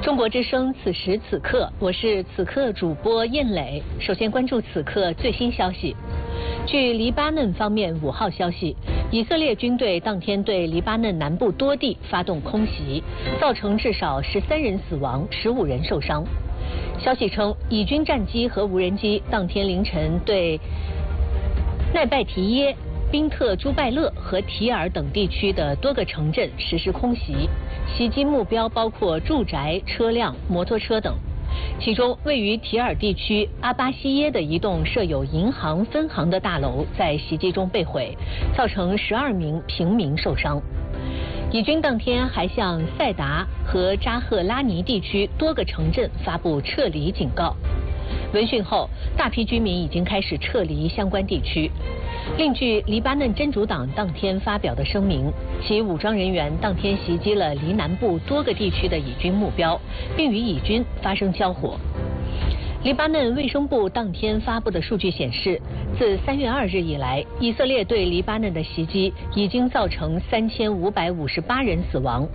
中国之声此时此刻，我是此刻主播燕磊。首先关注此刻最新消息。据黎巴嫩方面5号消息，以色列军队当天对黎巴嫩南部多地发动空袭，造成至少13人死亡，15人受伤。消息称，以军战机和无人机当天凌晨对奈拜提耶、宾特朱拜勒和提尔等地区的多个城镇实施空袭，袭击目标包括住宅、车辆、摩托车等。其中，位于提尔地区阿巴西耶的一栋设有银行分行的大楼在袭击中被毁，造成12名平民受伤。以军当天还向塞达和扎赫拉尼地区多个城镇发布撤离警告。闻讯后，大批居民已经开始撤离相关地区。另据黎巴嫩真主党当天发表的声明，其武装人员当天袭击了黎南部多个地区的以军目标，并与以军发生交火。黎巴嫩卫生部当天发布的数据显示，自3月2日以来，以色列对黎巴嫩的袭击已经造成3558人死亡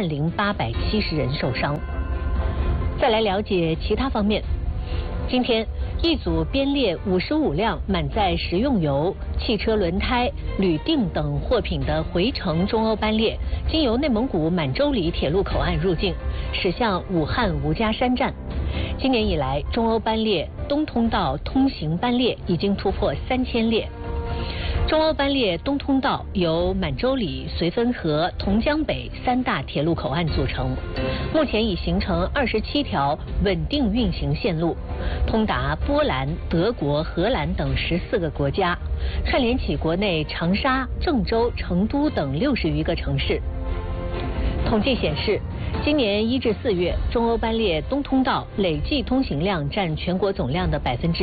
，10870人受伤。再来了解其他方面。今天，一组编列55辆满载食用油、汽车轮胎、铝锭等货品的回程中欧班列，经由内蒙古满洲里铁路口岸入境，驶向武汉吴家山站。今年以来，中欧班列东通道通行班列已经突破3000列。中欧班列东通道由满洲里、绥芬河、同江北3大铁路口岸组成，目前已形成27条稳定运行线路，通达波兰、德国、荷兰等14个国家，串联起国内长沙、郑州、成都等60余个城市。统计显示，今年1至4月，中欧班列东通道累计通行量占全国总量的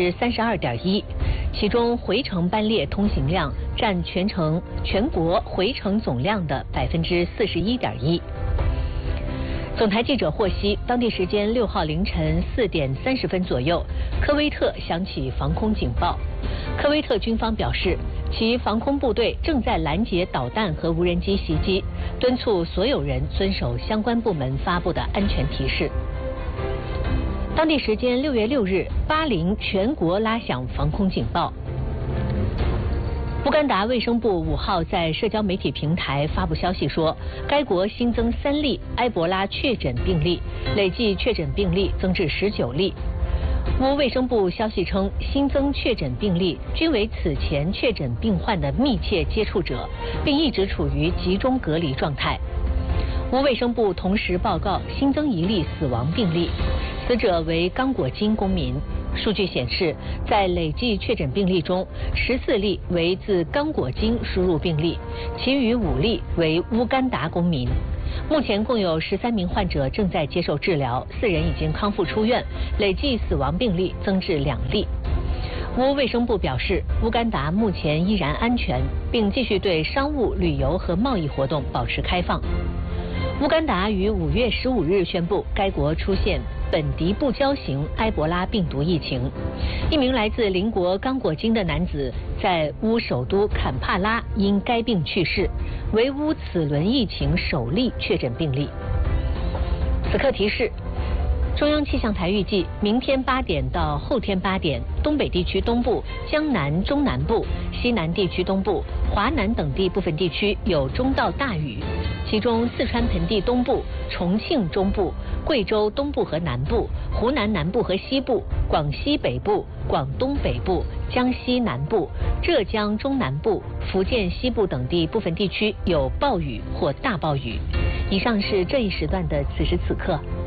32.1%，其中回程班列通行量占全国回程总量的41.1%。总台记者获悉，当地时间6号凌晨4点30分左右，科威特响起防空警报。科威特军方表示，其防空部队正在拦截导弹和无人机袭击，敦促所有人遵守相关部门发布的安全提示。当地时间6月6日，巴林全国拉响防空警报。乌干达卫生部5号在社交媒体平台发布消息说，该国新增3例埃博拉确诊病例，累计确诊病例增至19例。乌卫生部消息称，新增确诊病例均为此前确诊病患的密切接触者，并一直处于集中隔离状态。乌卫生部同时报告新增1例死亡病例，死者为刚果金公民。数据显示，在累计确诊病例中，14例为自刚果金输入病例，其余5例为乌干达公民。目前共有13名患者正在接受治疗，4人已经康复出院，累计死亡病例增至2例。乌卫生部表示，乌干达目前依然安全，并继续对商务、旅游和贸易活动保持开放。乌干达于5月15日宣布，该国出现本迪布胶型埃博拉病毒疫情。一名来自邻国刚果金的男子在乌首都坎帕拉因该病去世，为乌此轮疫情首例确诊病例。此刻提示，中央气象台预计，明天8点到后天8点，东北地区东部、江南、中南部、西南地区东部、华南等地部分地区有中到大雨，其中四川盆地东部、重庆中部、贵州东部和南部、湖南南部和西部、广西北部、广东北部、江西南部、浙江中南部、福建西部等地部分地区有暴雨或大暴雨。以上是这一时段的此时此刻。